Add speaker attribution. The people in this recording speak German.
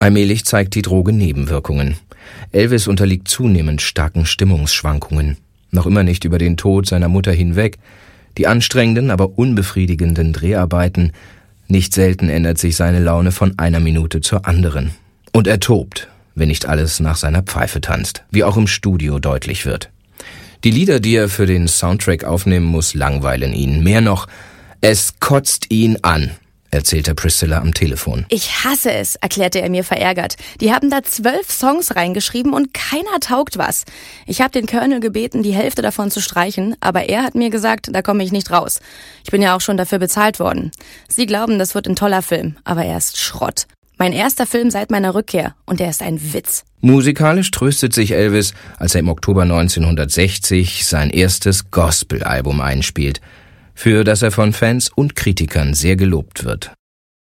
Speaker 1: Allmählich zeigt die Droge Nebenwirkungen. Elvis unterliegt zunehmend starken Stimmungsschwankungen. Noch immer nicht über den Tod seiner Mutter hinweg. Die anstrengenden, aber unbefriedigenden Dreharbeiten. Nicht selten ändert sich seine Laune von einer Minute zur anderen. Und er tobt, wenn nicht alles nach seiner Pfeife tanzt, wie auch im Studio deutlich wird. Die Lieder, die er für den Soundtrack aufnehmen muss, langweilen ihn. Mehr noch, es kotzt ihn an, erzählte Priscilla am Telefon.
Speaker 2: Ich hasse es, erklärte er mir verärgert. Die haben da 12 Songs reingeschrieben und keiner taugt was. Ich habe den Colonel gebeten, die Hälfte davon zu streichen, aber er hat mir gesagt, da komme ich nicht raus. Ich bin ja auch schon dafür bezahlt worden. Sie glauben, das wird ein toller Film, aber er ist Schrott. Mein erster Film seit meiner Rückkehr und er ist ein Witz.
Speaker 1: Musikalisch tröstet sich Elvis, als er im Oktober 1960 sein erstes Gospel-Album einspielt, für das er von Fans und Kritikern sehr gelobt wird.